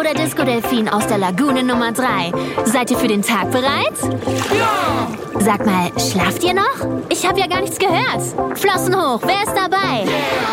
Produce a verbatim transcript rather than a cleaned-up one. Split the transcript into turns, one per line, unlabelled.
oder Disco-Delfin aus der Lagune Nummer drei. Seid ihr für den Tag bereit?
Ja!
Sag mal, schlaft ihr noch? Ich habe ja gar nichts gehört. Flossen hoch, wer ist dabei?
Yeah!